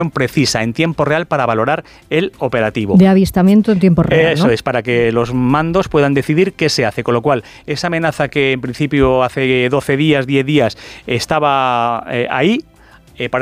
precisa en tiempo real para valorar el operativo. De avistamiento en tiempo real, Eso ¿no? es, para que los mandos puedan decidir qué se hace. Con lo cual, esa amenaza que en principio hace 12 días, 10 días estaba ahí,